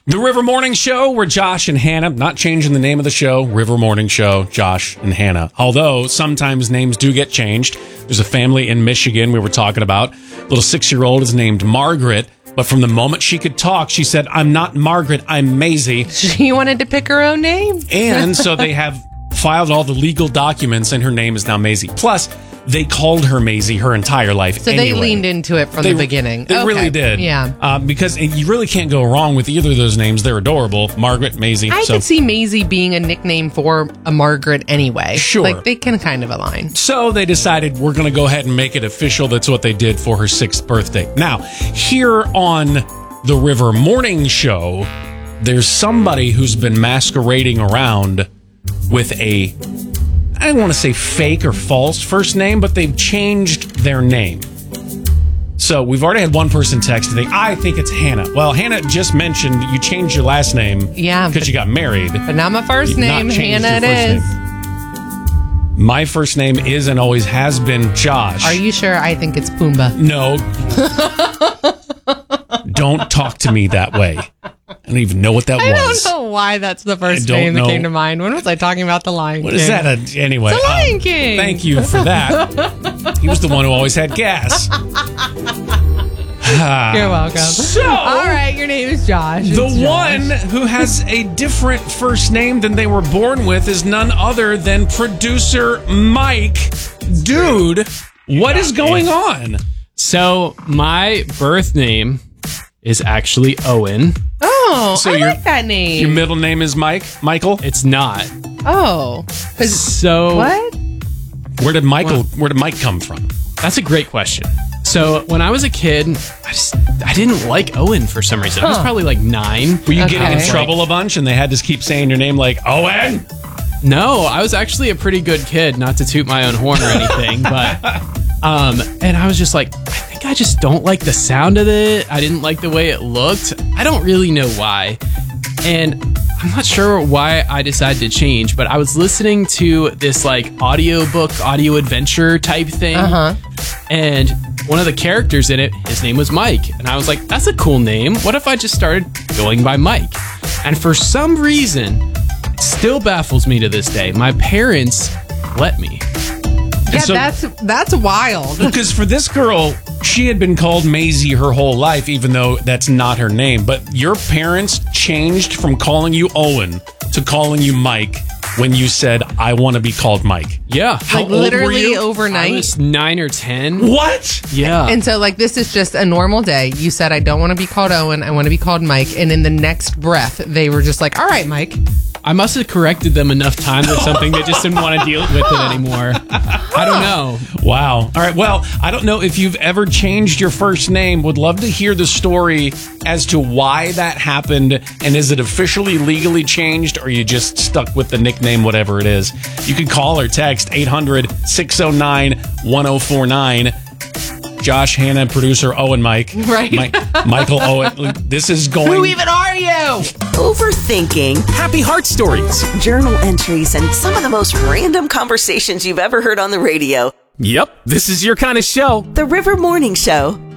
The River Morning Show, where Josh and Hannah, not changing the name of the show, River Morning Show, Josh and Hannah. Although sometimes names do get changed. There's a family in Michigan we were talking about. Little 6-year-old is named Margaret, but from the moment she could talk, she said, "I'm not Margaret, I'm Maisie." She wanted to pick her own name. And so they have filed all the legal documents, and her name is now Maisie. Plus, they called her Maisie her entire life. So anyway. they leaned into it from the beginning. They really did. Yeah. Because you really can't go wrong with either of those names. They're adorable. Margaret, Maisie. I could see Maisie being a nickname for a Margaret anyway. Sure. Like, they can kind of align. So they decided we're going to go ahead and make it official. That's what they did for her 6th birthday. Now, here on the River Morning Show, there's somebody who's been masquerading around with a, I don't want to say fake or false first name, but they've changed their name. So we've already had one person text today. I think it's Hannah. Well, Hannah just mentioned you changed your last name. Yeah. Because you got married. But not my first name. Hannah it is. My first name is and always has been Josh. Are you sure? I think it's Pumbaa. No. Don't talk to me that way. I don't even know what that was. I don't know why that's the first name that came to mind. When was I talking about the Lion King? What is that? Anyway. It's the Lion King. Thank you for that. He was the one who always had gas. You're welcome. So, all right, your name is Josh. The one who has a different first name than they were born with is none other than producer Mike. Dude, what is going on? So, my birth name is actually Owen. Oh, So I your- like that name. Your middle name is Michael? It's not. Oh. So, What? Where did Mike come from? That's a great question. So, when I was a kid, I didn't like Owen for some reason. I was probably like 9. Were you getting in Okay. trouble a bunch and they had to keep saying your name like Owen? No, I was actually a pretty good kid, not to toot my own horn or anything, but and I was just like, I think I just don't like the sound of it. I didn't like the way it looked. I don't really know why. And I'm not sure why I decided to change, but I was listening to this like audio adventure type thing. And one of the characters in it, his name was Mike. And I was like, that's a cool name. What if I just started going by Mike? And for some reason, it still baffles me to this day. My parents let me. Yeah, so- that's wild. Because for this girl, she had been called Maisie her whole life, even though that's not her name. But your parents changed from calling you Owen to calling you Mike when you said, "I want to be called Mike." Yeah. How Like old were literally you? I overnight. was 9 or 10. What? Yeah. And so, like, this is just a normal day. You said, I don't want to be called Owen. I want to be called Mike. And in the next breath, they were just like, all right, Mike. I must have corrected them enough times or something. They just didn't want to deal with it anymore. I don't know. Wow. All right. Well, I don't know if you've ever changed your first name. Would love to hear the story as to why that happened. And is it officially legally changed or you just stuck with the nickname, whatever it is? You can call or text 800-609-1049. Josh, Hannah, producer Owen, Mike. Right. Michael Owen. This is going... Who even are you? Overthinking, Happy Heart Stories. journal entries, and some of the most random conversations you've ever heard on the radio. Yep, this is your kind of show. The River Morning Show.